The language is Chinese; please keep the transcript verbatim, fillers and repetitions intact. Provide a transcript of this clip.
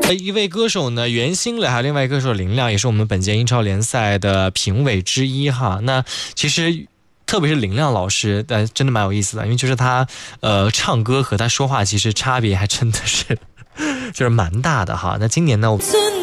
一位歌手呢袁心磊，还有另外一位歌手林亮，也是我们本届英超联赛的评委之一哈。那其实特别是林亮老师，呃，真的蛮有意思的，因为就是他呃唱歌和他说话其实差别还真的是就是蛮大的哈。那今年呢，我